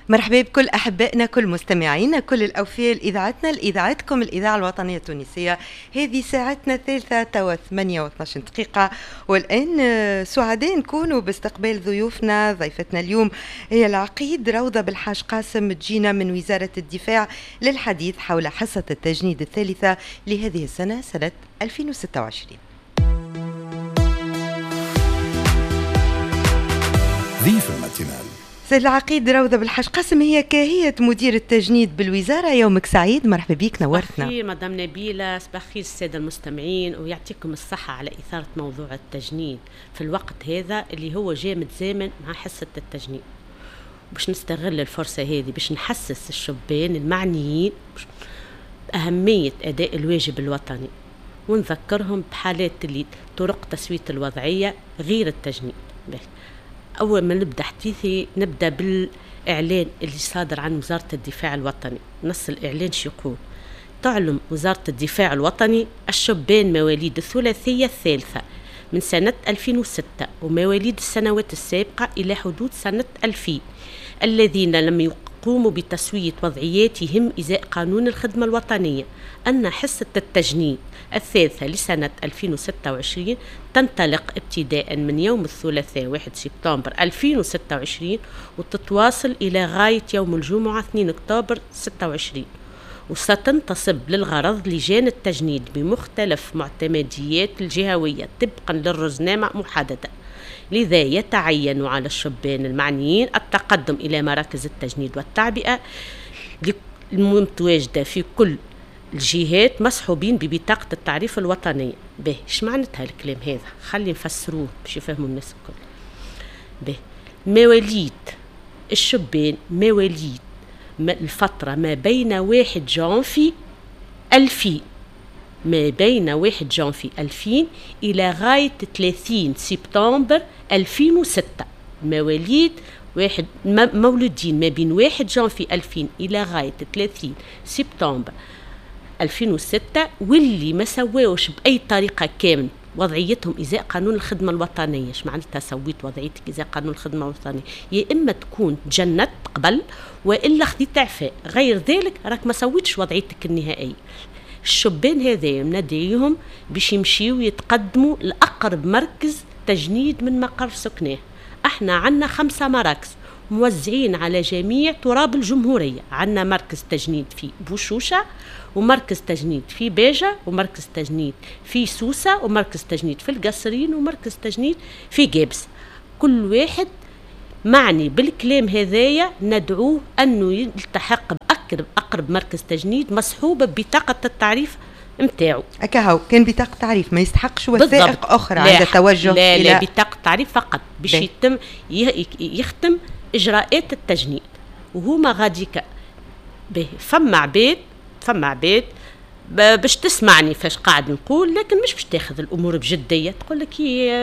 مرحبا بكل أحبائنا، كل مستمعينا، كل الأوفياء لإذاعتنا لإذاعتكم الإذاعة الوطنية التونسية. هذه ساعتنا الثالثة توا 8 و12 دقيقة، والآن سعداء نكونوا باستقبال ضيفتنا اليوم هي العقيد روضة بالحاج قاسم، تجينا من وزارة الدفاع للحديث حول حصة التجنيد الثالثة لهذه السنة، سنة 2026. ضيف الماتينال سيد العقيد روضة بالحاج قاسم، هي كاهية مدير التجنيد بالوزارة. يومك سعيد، مرحبا بيك، نورتنا. صباح مدام نبيلة، صباح خير السادة المستمعين، ويعطيكم الصحة على إثارة موضوع التجنيد في الوقت هذا اللي هو جاء متزامن مع حصة التجنيد، باش نستغل الفرصة هذه باش نحسس الشبان المعنيين بأهمية أداء الواجب الوطني، ونذكرهم بحالات اللي طرق تسوية الوضعية غير التجنيد. أول ما نبدأ حديثي نبدأ بالإعلان اللي صادر عن وزارة الدفاع الوطني. نص الإعلان يقول: تعلم وزارة الدفاع الوطني الشبان مواليد الثلاثية الثالثة من سنة 2006 ومواليد السنوات السابقة إلى حدود سنة 2000 الذين لم يقوموا بتسوية وضعياتهم إزاء قانون الخدمة الوطنية أن حصة التجنيد الثالثة لسنة 2026 تنطلق ابتداء من يوم الثلاثاء 1 سبتمبر 2026 وتتواصل إلى غاية يوم الجمعة 2 أكتوبر 26، وستنتصب للغرض لجان التجنيد بمختلف معتمديات الجهوية طبقا للرزنامة محددة. لذا يتعين على الشبان المعنيين التقدم إلى مراكز التجنيد والتعبئة المتواجدة في كل الجهات مصحوبين ببطاقة التعريف الوطنية. به ايش معناتها الكلام هذا؟ خلي نفسروه باش يفهموا الناس الكل. به مواليد الشبان مواليد الفترة ما بين 1 جانفي 2000 ما بين 1 جانفي 2000 إلى غاية 30 سبتمبر 2006. مواليد مولودين ما بين 1 جانفي 2000 إلى غاية 30 سبتمبر 2006 واللي ما سواوش بأي طريقة كامل وضعيتهم إزاء قانون الخدمة الوطنية. ايش معناتها سويت وضعيتك إزاء قانون الخدمة الوطنية؟ يا إما تكون تجنت قبل وإلا خديت إعفاء، غير ذلك راك ما سويتش وضعيتك النهائية. الشبان هذا ندعيهم باش يمشيوا يتقدموا لأقرب مركز تجنيد من مقر سكنه. احنا عنا 5 مراكز موزعين على جميع تراب الجمهورية. عنا مركز تجنيد في بوشوشة، ومركز تجنيد في بيجة، ومركز تجنيد في سوسة، ومركز تجنيد في القصرين، ومركز تجنيد في جيبس. كل واحد معني بالكلام هذايا ندعوه أنه يلتحق بأقرب مركز تجنيد مصحوبة ببطاقة التعريف متاعه. أكاهو كان بطاقة تعريف، ما يستحقش وثائق أخرى عند توجه. لا بطاقة تعريف فقط باش يتم يختم إجراءات التجنيد. وهما غاديك فما عباد باش تسمعني فاش قاعد نقول، لكن مش باش تاخذ الأمور بجدية. تقول لك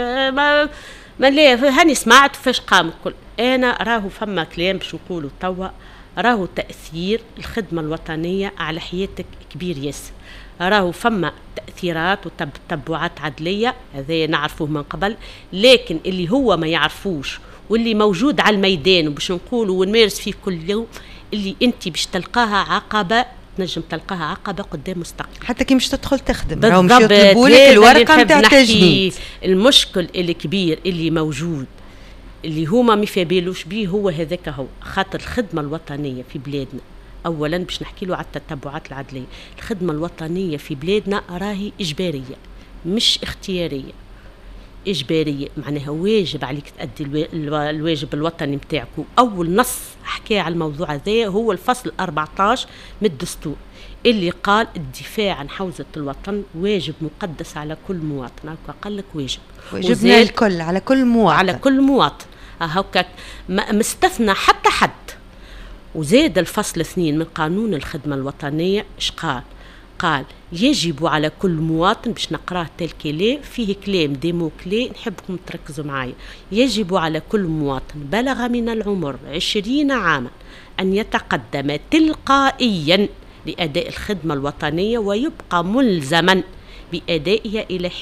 ما لا هاني سمعت فاش قام نقول أنا راهو فما كلام باش نقوله توا. راهو تأثير الخدمة الوطنية على حياتك كبير ياسر. راهو فما تأثيرات وتتبعات عدلية، هذا نعرفوه من قبل، لكن اللي هو ما يعرفوش واللي موجود على الميدان وباش نقوله ونمارس فيه كل يوم، اللي انت باش تلقاها عقبة، نجم تلقاها عقبة قدام مستقبل. حتى كي مش تدخل تخدم راهم مش يطلبوا لك الورقة نتاع التجنيد. المشكل اللي كبير اللي موجود اللي هما ما يفابلوش بيه هو هذاك، هو خاطر الخدمة الوطنية في بلادنا. أولا باش نحكي له على التتبعات العدلية. الخدمة الوطنية في بلادنا راهي إجبارية مش اختيارية. إجبارية معناها واجب عليك تأدي الواجب الوطني متاعك. أول نص حكى على الموضوع هذا هو الفصل 14 من الدستور اللي قال الدفاع عن حوزة الوطن واجب مقدس على كل مواطن. قال لك واجبنا الكل على كل مواطن، على كل مواطن، هكاك مستثنى حتى حد. وزاد الفصل 2 من قانون الخدمة الوطنية ايش قال يجب على كل مواطن، باش نقراه تلكيلي فيه كلام ديمو كلي نحبكم تركزوا معايا. يجب على كل مواطن بلغ من العمر 20 عاما أن يتقدم تلقائيا لأداء الخدمة الوطنية ويبقى ملزما بأدائها إلى حين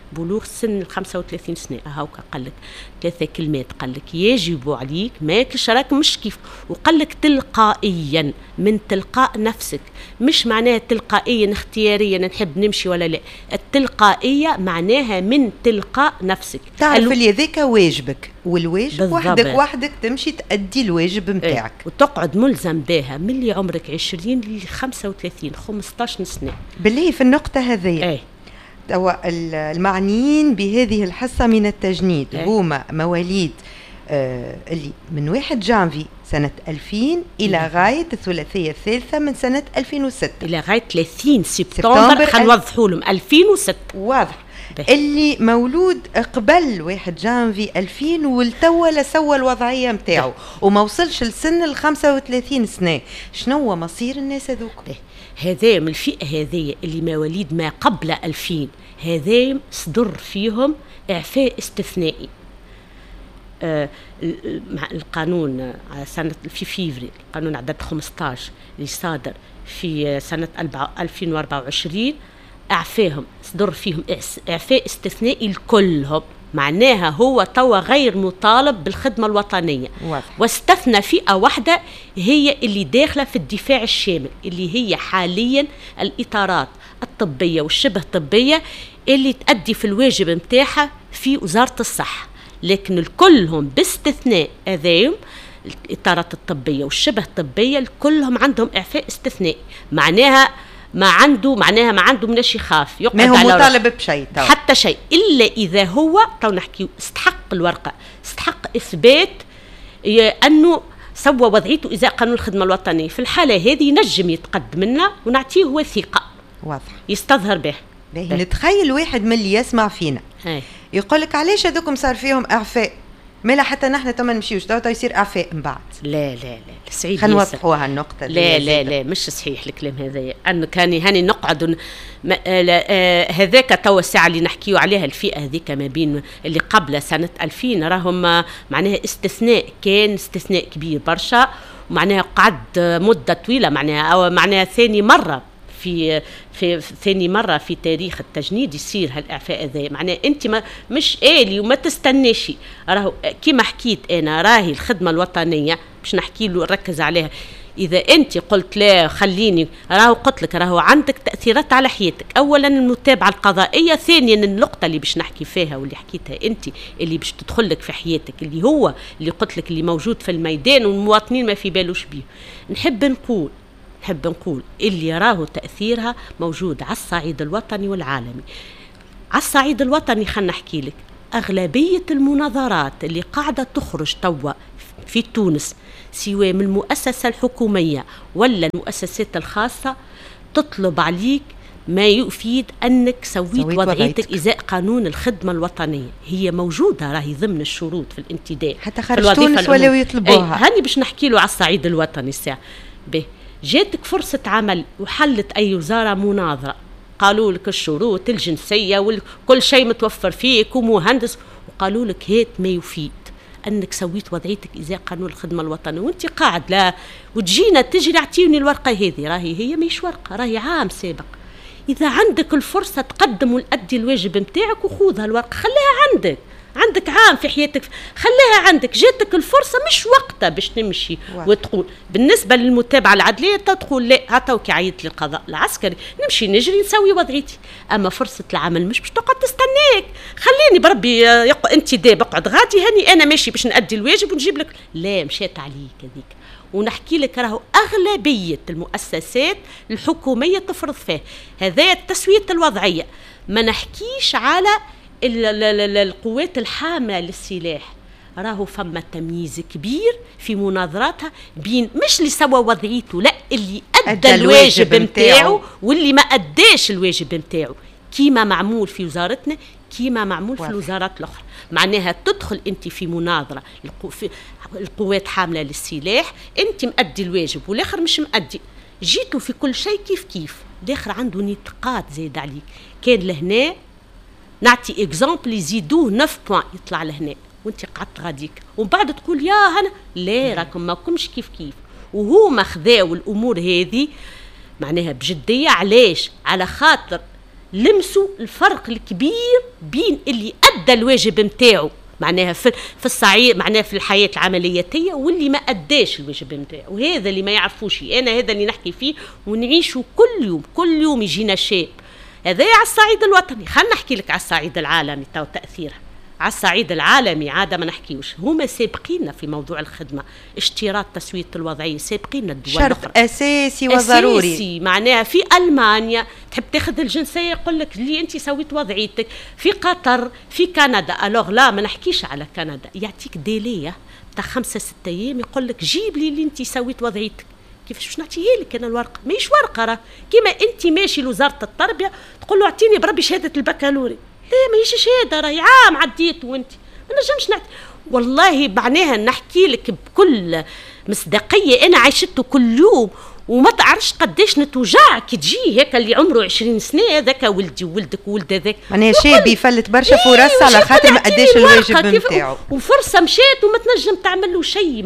بلوغ سن 35 سنة. هاوكا قال لك 3 كلمات، قال لك يجب عليك ماكش راك مش كيف، وقال لك تلقائيا من تلقاء نفسك، مش معناها تلقائيا اختياريا نحب نمشي ولا لا، التلقائية معناها من تلقاء نفسك. تعرف اللي ذاك واجبك، والواجب وحدك تمشي تأدي الواجب متاعك، وتقعد ملزم بها من اللي عمرك 20 ل 35 15 سنة. بالله في النقطة هذه المعنيين بهذه الحصة من التجنيد هما مواليد اللي من 1 جانفي سنة 2000 إلى غاية الثلاثية الثالثة من سنة 2006 إلى غاية 30 سبتمبر حنوضحوا لهم 2006. واضح. اللي مولود قبل 1 جانفي 2000 والتوا سوى الوضعية متاعه وما وصلش لسن 35 سنة، شنو مصير الناس هذوك؟ هذا من الفئة هذه اللي مواليد ما قبل 2000، هذا صدر فيهم إعفاء استثنائي. مع القانون سنة في فيفري، القانون عدد 15 اللي صادر في سنة 2024 أعفاهم، صدر فيهم إعفاء استثنائي لكلهم، معناها هو توا غير مطالب بالخدمة الوطنية. واستثنى فئة واحدة هي اللي داخلة في الدفاع الشامل، اللي هي حاليا الإطارات الطبية والشبه طبية اللي تأدي في الواجب متاعها في وزارة الصحة، لكن الكلهم باستثناء أذاهم الإطارات الطبية والشبه طبية الكلهم عندهم إعفاء استثنائي، معناها ما عنده مناش يخاف، ما هو مطالب بشيء حتى شيء، إلا إذا هو تو نحكي استحق الورقة، استحق إثبات أنه سوى وضعيته إزاء قانون الخدمة الوطنية. في الحالة هذه نجم يتقدم لنا ونعطيه وثيقة واضح يستظهر به. نتخيل واحد من اللي يسمع فينا يقول لك علاش هذوكم صار فيهم إعفاء، مالا حتى نحن تما نمشيوش تو يصير إعفاء من بعد. لا سعيد خلينا نوضحوها النقطة. لا مش صحيح الكلام هذا، أنه كان هاني نقعد هذاك تو الساعة اللي نحكيو عليها الفئة هذيك ما بين اللي قبل سنة 2000 راهم معناها استثناء، كان استثناء كبير برشا، ومعناها قعد مدة طويلة، معناها أو معناها ثاني مرة في تاريخ التجنيد يصير هالإعفاء هذا، معناه أنت مش آلي وما تستنيش. راهو كما حكيت أنا، راهي الخدمة الوطنية باش نحكي له نركز عليها. إذا أنت قلت لا خليني، راهو قلت لك راهو عندك تأثيرات على حياتك، أولا المتابعة القضائية، ثانيا النقطة اللي باش نحكي فيها واللي حكيتها أنت اللي باش تدخل لك في حياتك، اللي هو اللي قلت لك اللي موجود في الميدان والمواطنين ما في بالوش بيه. نحب نقول اللي راهو تأثيرها موجود على الصعيد الوطني والعالمي. على الصعيد الوطني خلنا نحكي لك، أغلبية المناظرات اللي قاعدة تخرج توا في تونس سواء من المؤسسة الحكومية ولا المؤسسات الخاصة تطلب عليك ما يفيد أنك سويت وضعيتك إزاء قانون الخدمة الوطنية. هي موجودة راهي ضمن الشروط في الانتداب، حتى خارج تونس ولا يطلبوها. هاني باش نحكي له على الصعيد الوطني الساعة. جاتك فرصة عمل وحلت أي وزارة مناظرة، قالوا لك الشروط الجنسية وكل شيء متوفر فيك ومهندس، وقالوا لك هات ما يفيد أنك سويت وضعيتك إزاء قانون الخدمة الوطنية، وانت قاعد لا وتجينا تجري اعطيوني الورقة هذه، هي مش ورقة، راهي عام سابق. إذا عندك الفرصة تقدم وتأدي الواجب متاعك وخوذها الورقة، خليها عندك عام في حياتك، خليها عندك، جاتك الفرصة مش وقتها باش تمشي وتقول. بالنسبة للمتابعة العدلية تقول لا هاتوكي عيط لي القضاء العسكري نمشي نجري نسوي وضعيتي، أما فرصة العمل مش باش تقعد تستناك، خليني بربي انتداب اقعد غادي هاني أنا ماشي باش نأدي الواجب ونجيب لك، لا مشات عليك هذيك. ونحكي لك راهو أغلبية المؤسسات الحكومية تفرض فيه هذا التسوية الوضعية. ما نحكيش على القوات الحاملة للسلاح، راهو فما تمييز كبير في مناظراتها بين مش اللي سوى وضعيته، لا اللي أدى الواجب متاعه واللي ما أداش الواجب متاعه، كيما معمول في وزارتنا كيما معمول في الوزارات الأخرى. معناها تدخل أنت في مناظرة القوات حاملة للسلاح، أنت مأدي الواجب والآخر مش مأدي، جيتوا في كل شيء كيف الآخر عنده نطاقات زايد عليك، كان لهنا نعطي اكزامبل يزيدوه 9 بوان يطلع لهنا وانت قعدت غاديك، ومن بعد تقول يا هنا لا راكم ماكمش كيف. وهو ما خذاو الامور هذه معناها بجديه. علاش؟ على خاطر لمسوا الفرق الكبير بين اللي أدى الواجب متاعه معناها في الصعيد، معناها في الحياة العملياتية، واللي ما أداش الواجب متاعه. وهذا اللي ما يعرفوش، أنا هذا اللي نحكي فيه ونعيشه كل يوم يجينا شاب. هذا على الصعيد الوطني. خلنا نحكي لك على الصعيد العالمي تو تأثيرها. على الصعيد العالمي عادة ما نحكيوش، هما سابقين في موضوع الخدمة، اشتراط تسوية الوضعية، سابقين الدول شرط الأخرى. أساسي وضروري. أساسي معناها في ألمانيا تحب تاخذ الجنسية يقول لك اللي أنت سويت وضعيتك. في قطر، في كندا، ألوغ لا ما نحكيش على كندا، يعطيك ديلية تاع 5-6 أيام يقول لك جيب لي اللي أنت سويت وضعيتك. كيفاش باش نعطيها لك انا الورقه؟ ماهيش ورقه، راه كيما انت ماشي لوزاره التربيه تقول له اعطيني بربي شهاده البكالوري، لا ماهيش شهاده، راهي عام عديت وانت ما نجمش نعطي. والله معناها نحكي لك بكل مصداقيه، انا عايشته كل يوم وما تعرفش قداش نتوجع كي تجي هيك اللي عمره 20 سنه هذاك ولدي وولدك وولد هذاك، معناها شاب يفلت برشا فرص على خاطر ما اداش الواجب نتاعو، وفرصه مشات وما تنجم تعمل له شيء.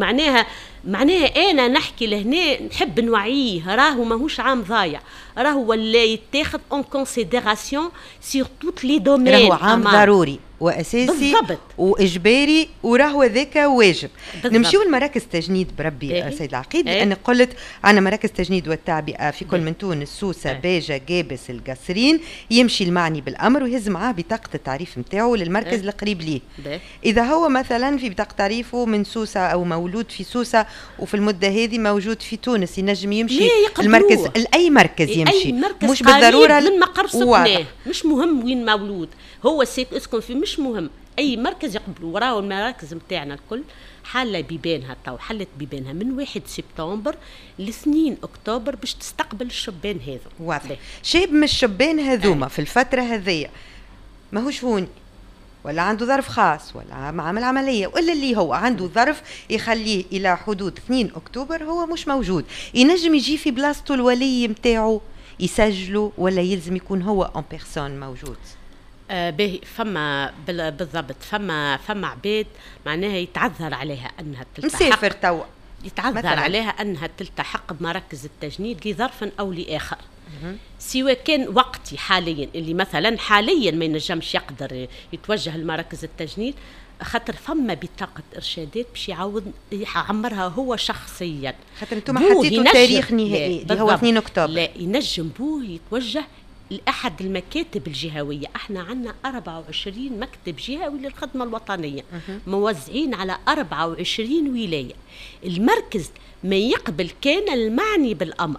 معناها انا نحكي لهنا نحب نوعيه، راهو ماهوش عام ضايع، راهو ولا يتاخذ اون كونسيديراسيون سور توت لي دومين، راهو عام ضروري واساسي بالضبط. واجباري، وراهو ذاك واجب. نمشيو لمراكز تجنيد بربي سيد العقيد، لان قلت عندنا مراكز تجنيد والتعبئه في كل من تونس، سوسه، باجه، جابس، القصرين. يمشي المعني بالامر ويهز معاه بطاقه التعريف نتاعو للمركز القريب ليه. اذا هو مثلا في بطاقه تعريفه من سوسه او مولود في سوسه وفي المده هذه موجود في تونس، ينجم يمشي المركز لاي مركز يمشي، مش بالضروره من مقر سكناه، مش مهم وين مولود هو يسكن فيه، مش مهم اي مركز يقبلوا. وراه المراكز نتاعنا الكل حاله بيبانها تو، حلت بيبانها من 1 سبتمبر ل2 اكتوبر باش تستقبل الشبان هذو. واضح. شاب من الشبان هذوما في الفتره هذيا ماهوش هوني ولا عنده ظرف خاص ولا عامل عمليه، ولا اللي هو عنده ظرف يخليه الى حدود 2 اكتوبر هو مش موجود، ينجم يجي في بلاصته الولي نتاعو يسجله، ولا يلزم يكون هو اون بيرسون موجود؟ باهي فما بالضبط فما عباد معناها يتعذر عليها انها تلتحق، مسافر توا يتعذر مثلاً عليها انها تلتحق بمراكز التجنيد لظرف او لاخر، سواء كان وقتي حاليا اللي مثلا حاليا ما ينجمش يقدر يتوجه لمراكز التجنيد، خاطر فما بطاقه ارشادات باش يعمرها هو شخصيا، خاطر انتم حطيتوا تاريخ نهائي اللي هو 2 اكتوبر. لا ينجم بوه يتوجه لأحد المكاتب الجهوية. احنا عندنا 24 مكتب جهوي للخدمة الوطنية موزعين على 24 ولاية. المركز ما يقبل كان المعني بالأمر،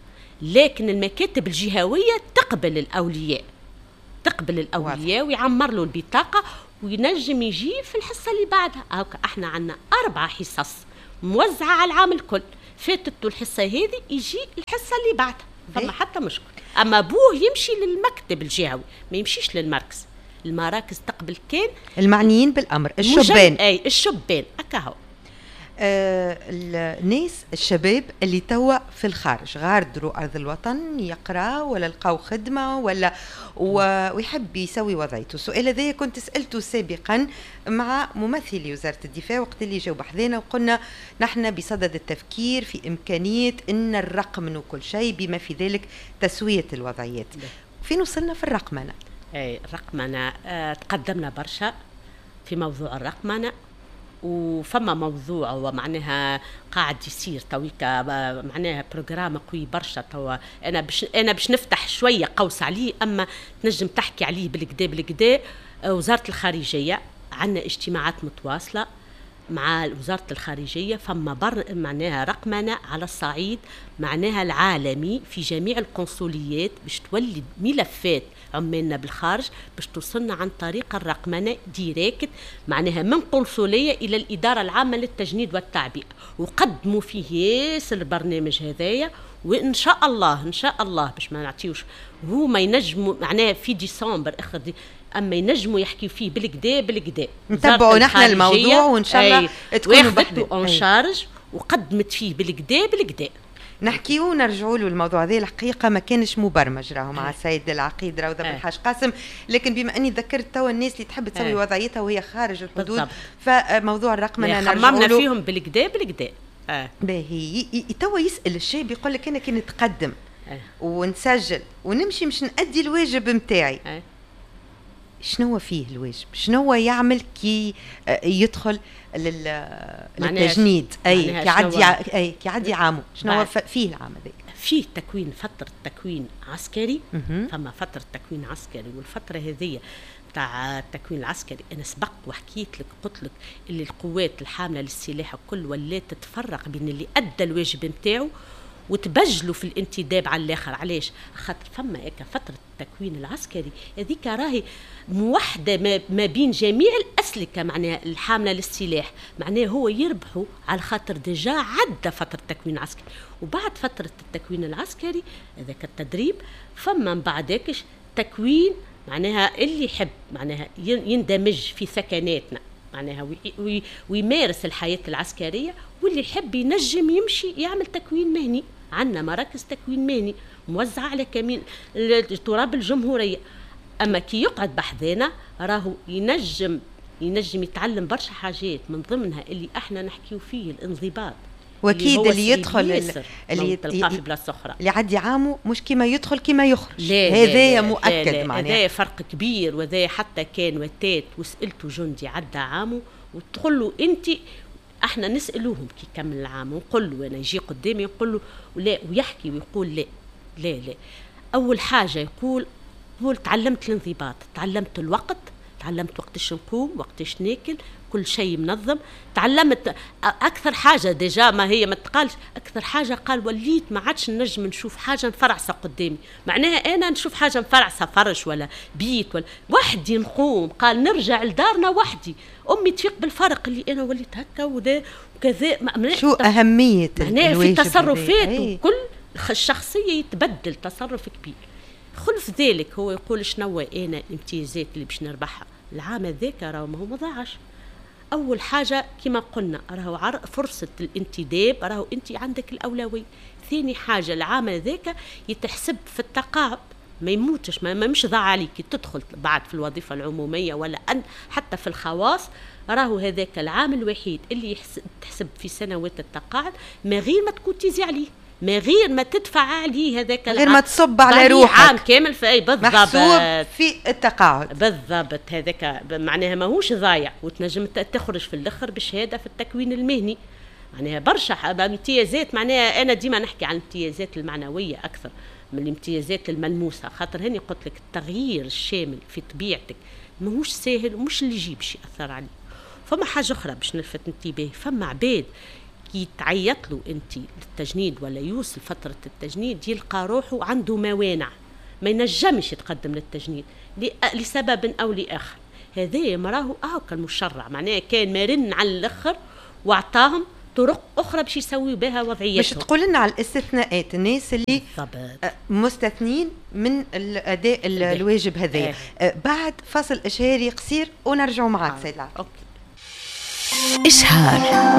لكن المكاتب الجهوية تقبل الأولياء ويعمر له البطاقة وينجم يجي في الحصة اللي بعدها. احنا عندنا 4 حصص موزعة على العام الكل، فاتته الحصة هذه يجي الحصة اللي بعدها، فما حتى مشكل. أما بوه يمشي للمكتب الجهوي ما يمشيش للمركز. المراكز تقبل كان المعنيين بالأمر الشبان، أي الشبان أكاهو. الناس الشباب اللي توا في الخارج غادروا أرض الوطن يقرأ ولا لقاو خدمة ولا ويحب يسوي وضعيته. السؤال هذا كنت سألته سابقا مع ممثلي وزارة الدفاع وقت اللي جاوا بحذانا، وقلنا نحن بصدد التفكير في إمكانية أن الرقمن وكل شيء بما في ذلك تسوية الوضعيات. فين وصلنا في الرقمنة؟ أي الرقمنة تقدمنا برشا في موضوع الرقمنة، وفما موضوع ومعناها قاعد يصير تويكا معناها بروجرام قوي برشا توا. انا باش نفتح شويه قوس عليه، اما تنجم تحكي عليه بالكدا. وزاره الخارجيه عندنا اجتماعات متواصله مع وزاره الخارجيه، فما معناها رقمنه على الصعيد معناها العالمي في جميع القنصليات باش تولي ملفات عمالنا بالخارج باش توصلنا عن طريق الرقمنه ديريكت، معناها من قنصليه الى الاداره العامه للتجنيد والتعبئه، وقدموا فيه ياسر البرنامج هذايا. وان شاء الله باش ما نعطيوش هما ينجموا معناها في ديسمبر اخر اما ينجموا يحكيوا فيه بالكدا نتبعوا نحن الموضوع وان شاء الله تكونوا واخدته اون شارج وقدمت فيه بالكدا. نحكيو ونرجعوا له الموضوع هذا. الحقيقه ما كانش مبرمج راهو مع السيد العقيد روضه بن الحاج قاسم، لكن بما اني ذكرت توا الناس اللي تحب تسوي وضعيتها وهي خارج الحدود بالضبط. فموضوع الرقمنه نرجعوا فيهم بالكدا. باهي توا يسال الشاب يقول لك انا كي نتقدم ونسجل ونمشي مش نأدي الواجب متاعي. شنو فيه الواجب؟ شنو يعمل كي يدخل للتجنيد؟ كي يعدي عامه، شنو فيه العام هذاك؟ فيه تكوين، فترة تكوين عسكري. فما فترة تكوين عسكري، والفترة هذه تاع التكوين العسكري أنا سبق وحكيت لك، قلت لك اللي القوات الحاملة للسلاح الكل ولات تتفرق بين اللي أدى الواجب متاعه وتبجلوا في الانتداب على الآخر. علاش؟ خاطر فما فترة التكوين العسكري هذيك راهي موحدة ما بين جميع الأسلكة معناها الحاملة للسلاح، معناها هو يربحوا على خاطر ديجا عدى فترة التكوين العسكري. وبعد فترة التكوين العسكري هذاك التدريب فما من بعدكش تكوين معناها اللي يحب معناها يندمج في ثكناتنا معناها ويمارس الحياة العسكرية، واللي يحب ينجم يمشي يعمل تكوين مهني. عندنا مراكز تكوين مهني موزعة على كامل تراب الجمهورية. أما كي يقعد بحذانا راهو ينجم يتعلم برشا حاجات، من ضمنها اللي احنا نحكيو فيه الانضباط. واكيد اللي يدخل اللي تلقاه في بلاصه اخرى اللي عدي عامه مش كيما يدخل كيما يخرج. هذا مؤكد معناها هذا فرق كبير. وذا حتى كان وتات وسألته جندي عدى عامه وتقول له انت، احنا نسألوهم كي كمل العام ونقول له انا يجي قدامي يقول له لا، ويحكي ويقول لا لا لا. اول حاجه يقول تعلمت الانضباط، تعلمت الوقت، تعلمت وقتاش نقوم وقتاش ناكل، كل شيء منظم. تعلمت اكثر حاجه ديجا ما هي ما تقالش، اكثر حاجه قال وليت ما عادش نجم نشوف حاجه مفرعصه قدامي، معناها انا نشوف حاجه مفرعصه فرش ولا بيت ولا وحدي نقوم. قال نرجع لدارنا وحدي، امي تفيق بالفرق اللي انا وليت هكا وذا وكذا. شو اهميه معناها في التصرفات وكل الشخصيه يتبدل تصرف كبير. خلف ذلك هو يقول شنو انا الامتيازات اللي باش نربحها العام هذاك، راهو ما هو ما ضاعش. اول حاجه كما قلنا راهو فرصه الانتداب، راهو انت عندك الاولويه. ثاني حاجه العام هذاك يتحسب في التقاعد، ما يموتش، ما مش ضاع عليك تدخل بعد في الوظيفه العموميه ولا حتى في الخواص. راهو هذاك العام الوحيد اللي تحسب في سنوات التقاعد، ما غير ما تكون تيزي عليه، ما غير ما تدفع عليه هذاك غير ما تصب على روحك عام كامل في أي بالضبط محسوب في التقاعد بالضبط. هذاك معناها ماهوش ضايع، وتنجم تخرج في الاخر بشهاده في التكوين المهني. معناها برشا امتيازات. معناها انا ديما نحكي عن الامتيازات المعنويه اكثر من الامتيازات الملموسه، خاطر هني قلت لك التغيير الشامل في طبيعتك ماهوش سهل ومش اللي يجيب شي اثر عليه. فما حاجه اخرى باش نلفت انتباه، فما عباد كي تعيط له انت للتجنيد ولا يوصل فتره التجنيد يلقى روحه عنده موانع، ما ينجمش يتقدم للتجنيد لسبب او لاخر. هذا مراه كان مشرع، معناه كان مرن على الاخر واعطاهم طرق اخرى باش يسوي بها وضعيتهم. باش تقول لنا على الاستثناءات، الناس اللي مستثنين من الاداء الواجب هذا. بعد فصل اشهاري قصير ونرجعوا معاك سيد العفو. إشهار.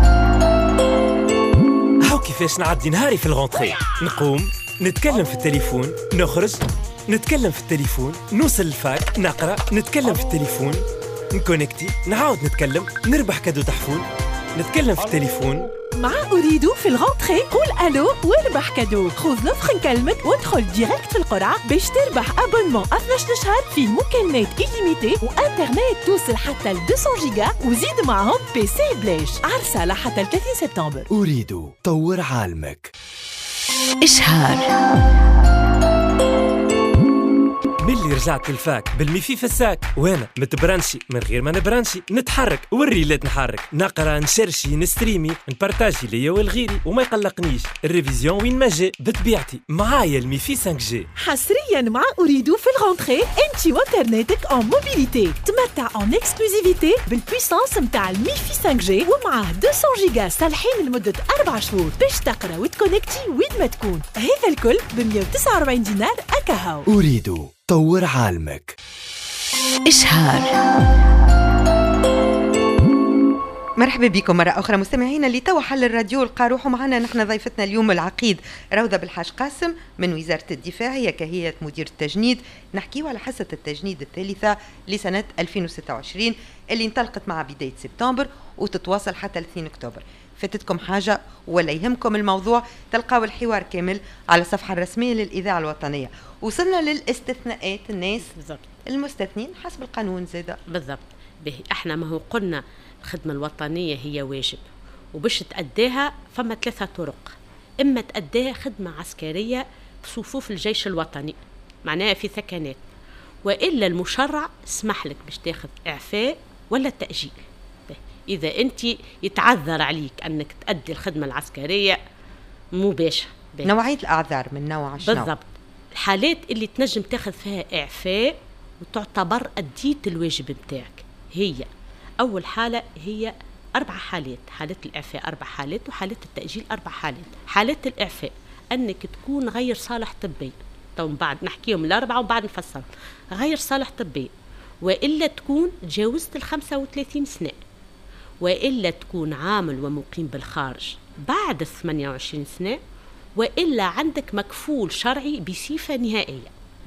هاو كيفاش نعدي نهاري في الغونتري، نقوم نتكلم في التليفون، نخرج نتكلم في التليفون، نوصل الفاك نقرأ نتكلم في التليفون، نكونكتي نعاود نتكلم، نربح كادو تحفون نتكلم في التليفون. مع أريدو في الغونتري قول ألو واربح كادو. خذ نفخ نكلمك وادخل ديريكت في القرعة باش تربح أبونمون 12 شهر فيه مكالمات إليميتي وإنترنت توصل حتى ل 200 جيجا، وزيد معهم بي سي بلاش. عرسة لحتى 30 سبتمبر. أريدو طور عالمك. إشهار. ملي رجعت الفاك بالميفي في الساك، وانا متبرنشي من غير ما نبرنشي، نتحرك والريلات نحرك، نقرا نشرشي نستريمي نبارتاجي ليا والغيري وما يقلقنيش. الريفيزيون وين ما جاء بطبيعتي معايا الميفي 5G. حصريا مع أريدو في الغونتري انت وانترنتك اون موبيليتي، تمتع اون اكسكلوزيفيتي بالبويسانس متاع الميفي 5G ومعاه 200 جيجا صالحين لمدة 4 شهور باش تقرا وتكونكتي وين ما تكون. هذا الكل ب 149 دينار أكاهو. أريدو طور عالمك. إشهار. مرحبا بكم مرة أخرى مستمعينا اللي توا حل الراديو القاروح. معنا نحن ضيفتنا اليوم العقيد روضة بالحاج قاسم من وزارة الدفاع، هي كهيئة مدير التجنيد. نحكيه على حصة التجنيد الثالثة لسنة 2026 اللي انطلقت مع بداية سبتمبر وتتواصل حتى 2 أكتوبر. فاتتكم حاجة ولا يهمكم الموضوع، تلقاو الحوار كامل على الصفحة الرسمية للإذاعة الوطنية. وصلنا للاستثناءات، الناس بالضبط المستثنين حسب القانون زادة. بالضبط. به احنا ما هو قلنا الخدمة الوطنية هي واجب، وباش تأديها فما 3 طرق. إما تأديها خدمة عسكرية بصفوف الجيش الوطني، معناها في ثكنات، وإلا المشرع سمح لك باش تاخذ إعفاء ولا تأجيل. إذا أنت يتعذر عليك أنك تأدي الخدمة العسكرية مباشرة. نوعية الأعذار من نوع شنو؟ بالضبط. الحالات اللي تنجم تاخذ فيها إعفاء وتعتبر أديت الواجب متاعك، هي أول حالة هي 4 حالات، حالة الإعفاء 4 حالات، وحالة التأجيل 4 حالات. حالة الإعفاء أنك تكون غير صالح طبيا، تو بعد نحكيهم ال4 وبعد نفسر. غير صالح طبيا، وإلا تكون تجاوزت 35 سنة، وإلا تكون عامل ومقيم بالخارج بعد 28 سنة، وإلا عندك مكفول شرعي بصفة نهائية.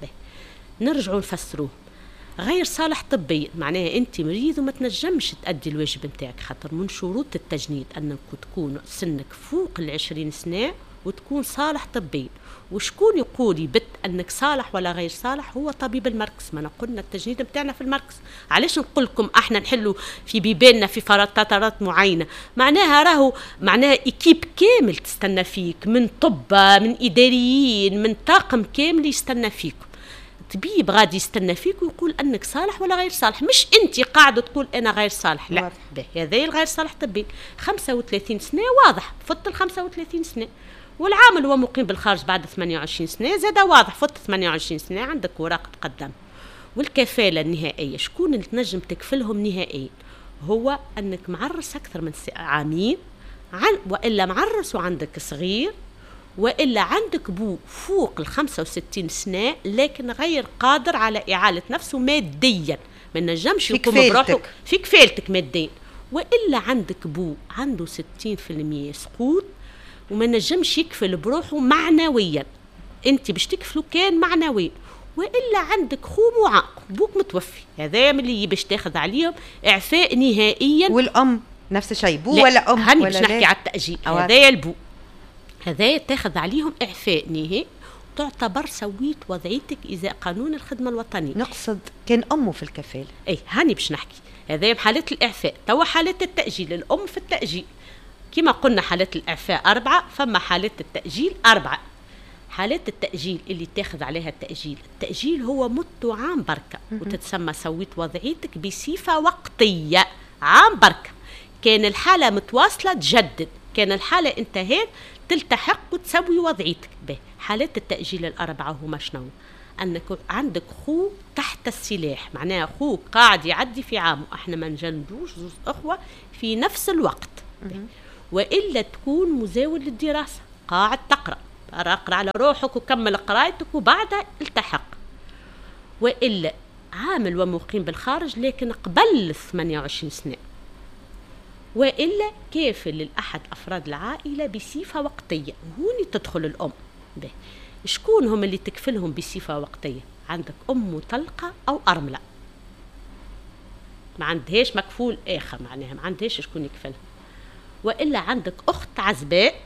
نرجعوا نفسروه. غير صالح طبيا معناها أنت مريض وما تنجمش تأدي الواجب متاعك، خاطر من شروط التجنيد أنك تكون سنك فوق 20 سنة وتكون صالح طبيا. وشكون يقول يبت أنك صالح ولا غير صالح؟ هو طبيب المركز. ما قلنا التجنيد متاعنا في المركز. علاش نقول لكم احنا نحلوا في بيباننا في فترات معينة؟ معناها راهو معناها إكيب كامل تستنى فيك، من طب، من إداريين، من طاقم كامل يستنى فيكم. طبيب غادي يستنى فيك ويقول أنك صالح ولا غير صالح، مش أنت قاعدة تقول أنا غير صالح. لا، هذا الغير صالح طبي. 35 سنة واضح، فت 35 سنة. والعامل هو مقيم بالخارج بعد 28 سنة زاد واضح، فت 28 سنة عندك وراق تقدم. والكفالة النهائية شكون اللي تنجم تكفلهم نهائيا؟ هو أنك معرس أكثر من عامين، وإلا معرس وعندك صغير، وإلا عندك بو فوق 65 سنة لكن غير قادر على إعالة نفسه ماديا، ما نجمش يقوم بروحه في كفالتك ماديا. وإلا عندك بو عنده 60% سقوط وما نجمش يكفل بروحه معنويا، انت باش تكفلو كان معنويا. وإلا عندك خو معاق، بوك متوفي، هذا من اللي باش تاخذ عليهم إعفاء نهائيا. والأم نفس الشيء، بو ولا أم؟ هاني باش نحكي على التأجيل. هذا البو، هذا تاخذ عليهم إعفاء نهائي، تعتبر سويت وضعيتك إذا قانون الخدمة الوطنية. نقصد كان أمه في الكفالة. أي هاني باش نحكي، هذا بحالة الإعفاء. توا حالة التأجيل، الأم في التأجيل كما قلنا حالات الإعفاء 4، فما حالات التأجيل 4. حالات التأجيل اللي تاخذ عليها التأجيل هو مدة عام بركة، وتتسمى سويت وضعيتك بصفة وقتية عام بركة. كان الحالة متواصلة تجدد، كان الحالة انتهت تلتحق وتسوي وضعيتك به. حالات التأجيل 4 هما شنو؟ أنك عندك خو تحت السلاح، معناها خو قاعد يعدي في عامه، احنا ما نجندوش زوج أخوة في نفس الوقت. وإلا تكون مزاول للدراسة، قاعد تقرأ على روحك وكمل قراءتك وبعدها التحق. وإلا عامل ومقيم بالخارج لكن قبل 28 سنة. وإلا كافل للأحد أفراد العائلة بصفة وقتية، هوني تدخل الأم. به شكون هم اللي تكفلهم بصفة وقتية؟ عندك أم مطلقة أو أرملة، ما عندهاش مكفول آخر، معناها ما عندهاش شكون يكفلها. وإلا عندك أخت عزباء،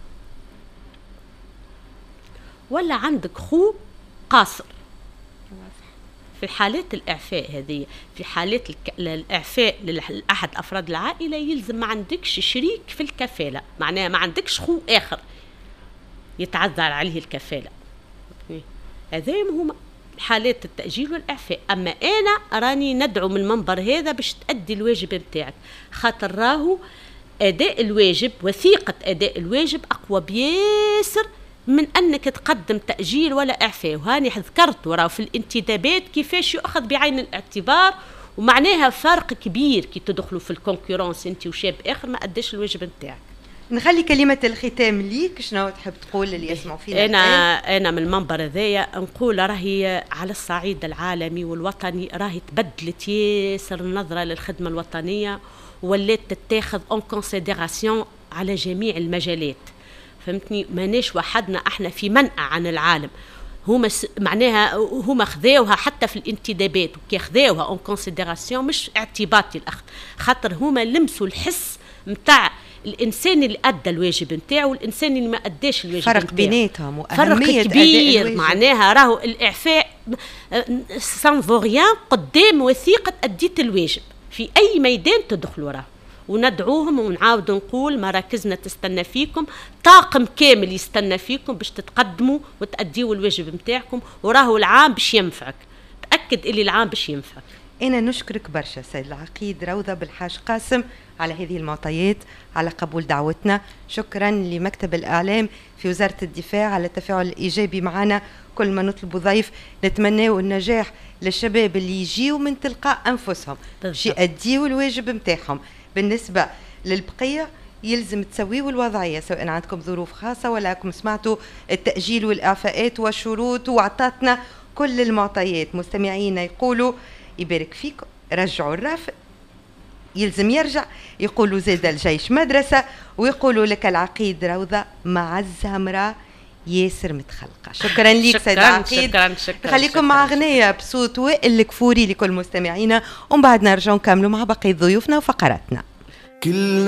ولا عندك خو قاصر. في حالات الإعفاء هذه، في حالات الإعفاء لأحد أفراد العائلة يلزم ما عندكش شريك في الكفالة، معناها ما عندكش خو آخر يتعذر عليه الكفالة. هذا هما حالات التأجيل والإعفاء. أما أنا راني ندعو من المنبر هذا باش تأدي الواجب متاعك، خاطر راهو أداء الواجب، وثيقة أداء الواجب أقوى بياسر من أنك تقدم تأجيل ولا إعفاء. وهاني ذكرت وراه في الانتدابات كيفاش يؤخذ بعين الاعتبار، ومعناها فرق كبير كي تدخلوا في الكونكورنس انت وشاب آخر ما أداش الواجب متاعك. نخلي كلمة الختام ليك، شنو تحب تقول اللي يسمعوا فينا؟ أنا من المنبر هذايا نقول راهي على الصعيد العالمي والوطني راهي تبدلت ياسر النظرة للخدمة الوطنية، ولات تتاخذ اون كونسيديراسيون على جميع المجالات. فهمتني؟ ماناش وحدنا احنا في منأى عن العالم، هما معناها هما خذاوها حتى في الانتدابات، وكي خذاوها اون كونسيديراسيون مش اعتباطي الاخذ، خاطر هما لمسوا الحس متاع الانسان اللي ادى الواجب نتاعو والانسان اللي ما اداش الواجب فرق نتاعو. بيناتهم فرق كبير. معناها راهو الاعفاء سان فوريان قدام وثيقه اديت الواجب في اي ميدان تدخلوا. راهو وندعوهم ونعاود نقول مراكزنا تستنى فيكم، طاقم كامل يستنى فيكم باش تتقدموا وتأديوا الواجب نتاعكم، وراهو العام باش ينفعك. تأكد اللي العام باش ينفعك. أنا نشكرك برشا سيد العقيد روضة بالحاج قاسم على هذه المعطيات، على قبول دعوتنا. شكرا لمكتب الإعلام في وزارة الدفاع على التفاعل الإيجابي معنا. كل ما نطلبوا ضيف نتمناه النجاح للشباب اللي يجيوا من تلقاء أنفسهم باش يأديوا الواجب متاعهم. بالنسبة للبقية يلزم تسويوا الوضعية، سواء عندكم ظروف خاصة ولا راكم سمعتوا التأجيل والإعفاءات والشروط وعطاتنا كل المعطيات. مستمعينا يقولوا يبارك فيكم رجعوا الرافد، يلزم يرجع. يقولوا زاد الجيش مدرسة، ويقولوا لك العقيد روضة معزة مرأة ياسر متخلقة. شكرا ليك سيد العقيد. شكرا. خليكم مع أغنية بصوت وائل الكفوري لكل مستمعينا، ومن بعد نرجع نكملوا مع بقية ضيوفنا وفقراتنا.